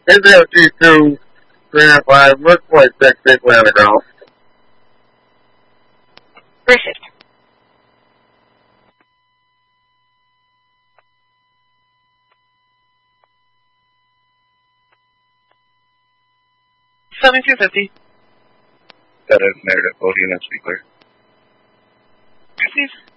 SFG2 305, look for Texas Atlanta ground. Received. $72.50. That is narrative. Voting and speaker. Receive.